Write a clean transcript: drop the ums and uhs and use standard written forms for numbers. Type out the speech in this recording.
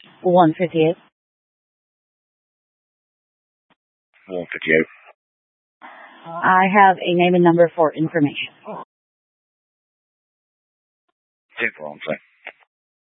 158. 158. I have a name and number for information. 10 4 on site.